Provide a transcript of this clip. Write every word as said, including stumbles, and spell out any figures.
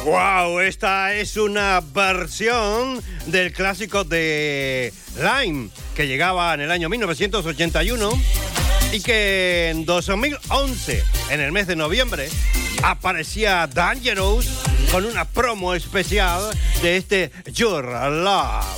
Wow, esta es una versión del clásico de Lime que llegaba en el año mil novecientos ochenta y uno y que en dos mil once, en el mes de noviembre, aparecía Dangerous con una promo especial de este Your Love.